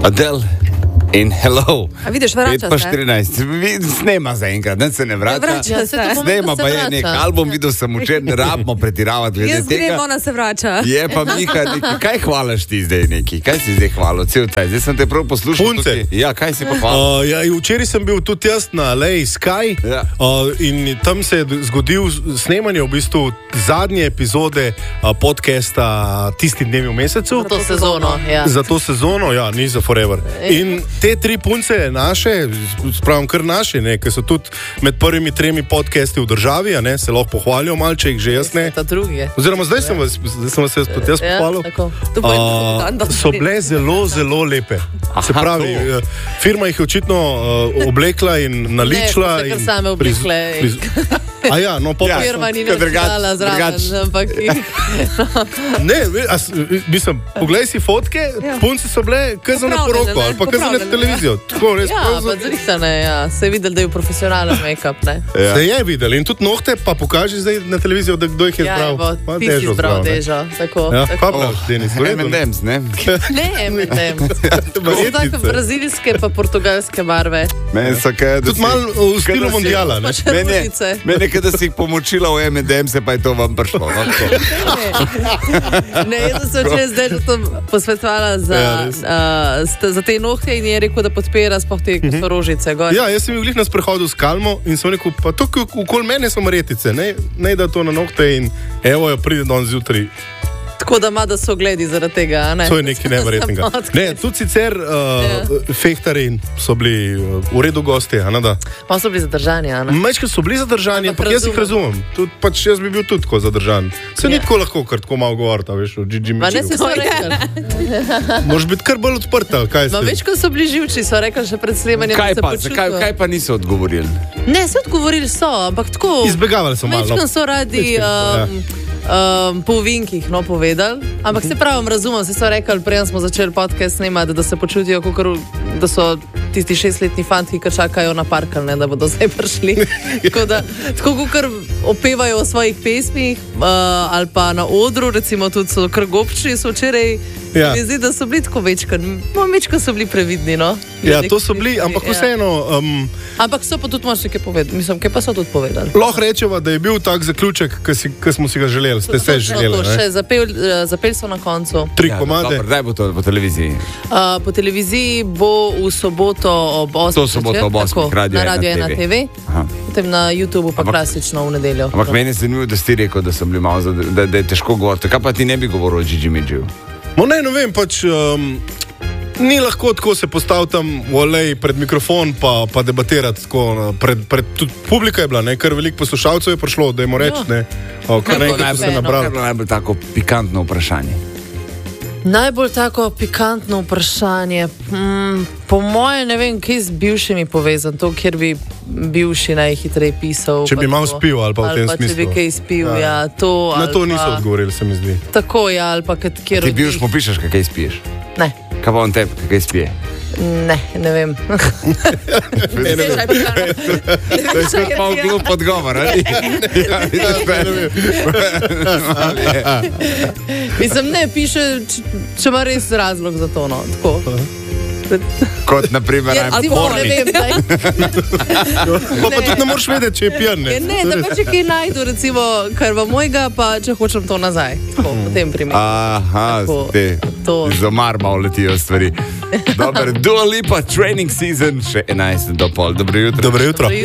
Adele in Hello. A vidiš, vrača 5:14. Snema zaenkrat, ne se ne vrača. Snema pa je nek album, videl sem včeraj, ne rabimo pretiravati glede Jaz tega. grem, ona se vrača. Je pa Miha neki, kaj hvalaš ti zdaj neki? Kaj si zdaj hvalil? Cel taj, zdaj sem te prav poslušal. Punce. Tukaj. Ja, kaj si pa hvalil? Ja, včeraj sem bil tudi jaz na Lej Sky in tam se je zgodil snemanje v bistvu zadnje epizode podcasta Tisti dnevi v mesecu. Za to sezono, ja. Za to sezono, ja, ni za forever. In te 3 punce naše, spravim kar naše, ki so tudi med prvimi 3 podcasti v državi, ne, se lahko pohvalijo malče, jih že jaz ne. Ta drugi. Oziroma, zdaj sem vas tudi jaz pohvalil. So bile zelo, zelo lepe. Se pravi, firma jih je očitno oblekla in naličila. Ne, kar same oblekle. A ja, no, pa firma ni napisala zraven, ampak... Ne, mislim, poglej si fotke, punce so bile kar za na poroko, ali pa kar za na televizijo. Tako, res ja, pa zrihtane, ja. Se je videl, da je profesionalen make-up, ne? Ja. Se je videl in tudi nohte, pa pokaži zdaj na televizijo, da kdo jih je zbral. Ja, ti si zbral Dežo, tako. Ja, pa prav, Denis, M&M's, ne? Ne, M&M's. To tako brazilske pa portugalske barve. Tudi malo v stilu mondiala, ne? Mene, da si jih pomočila v M&M, se pa je to vam prišlo. Ne, jaz sem se zdaj že to posvetovala za te nohte in je rekel, da podpira sploh te rožice. Ja, jaz sem bil glih na sprehodu s Kalmo in sem rekel, pa tukaj okoli mene so marjetice, ne da to na nohte in evo jo pride danes zjutraj. Tako da ima, da so gledi zaradi tega, ne? To je nekaj neverjetnega. Ne, tudi sicer fehtari so bili v redu gostje, a ne da? Pa so bili zadržani, a ne? Mečke so bili zadržani, ampak jaz jih razumem. Pač jaz bi bil tudi tako zadržan. Se ni tako lahko, kar tako malo govorita, veš, o Gigi Mičiju. Ma ne se so rekli. Moraš biti kar bolj odprta, kaj se? Ma več, ko so bili živči, so rekli še pred snemanjem, da se počutijo. Kaj pa niso odgovorili? Ne, so odgovorili so, ampak tako... Izbegavali so malo. Večkrat so radi... po vinkih, no, povedali. Ampak se pravim, razumem, se so rekli, preden smo začeli podcast snemati, da se počutijo, da so tisti 6-letni fanti, ki čakajo na parkal, ne, da bodo zdaj prišli. Tako kar opevajo o svojih pesmih ali pa na odru, recimo tudi so kar gobči, so včeraj mi zdi, da so bili tako večkrat so bili previdni, no. Ja, to so bili, ampak vseeno... Ampak so pa tudi moče kaj povedali, mislim, kaj pa so tudi povedali. Lahko rečeva, da je bil tak zaključek, ki smo si ga želeli, ste se želeli, ne? Še zapeli so na koncu. 3 komade. Kdaj bo to po televiziji? Po televiziji bo v soboto ob 8. To soboto ob 8. Na Radio 1 TV. Potem na YouTubeu pa klasično v nedeljo. Ampak meni se zanimivo, da si rekel, da sem bili malo, da je težko govoriti. Kaj pa ti ne bi govoril o Gigi Mičiju? Ne vem, pač ni lahko tako se postaviti tam v Olej pred mikrofon pa debatirati tako. Tudi publika je bila, ne, kar veliko poslušalcev je prišlo, da jim reči, ne. Kar nekaj so se nabrali. Kaj je bilo najbolj tako pikantno vprašanje? Najbolj tako pikantno vprašanje. Po moje ne vem, kaj z bivšimi povezan, to, kjer bi bivši najhitreje pisal. Če bi malo spil ali pa v tem smislu. Ali pa če bi kaj spil, ja. Na to niso odgovorili, se mi zdi. Tako, ja, ali pa kjer... Ti bivš mu pišeš, kaj spiješ? Ne. Kaj pa on tebi, kaj spije? Ne vem. To je skrat pol glup odgovor, ali? Mislim, ne, piše, če ima res razlog za to, no, tako. Kot naprimer, ne vem, pa tudi ne moraš vedeti, če je pijan, ne? Ne, da pa če kaj najdu, recimo, kar v mojega, pa če hočem to nazaj. Tako, v tem primeru. Aha, zomar malo letijo stvari. Dobar, Dua Lipa, Training Season, še 11 do pol. Dobro jutro. Dobro jutro.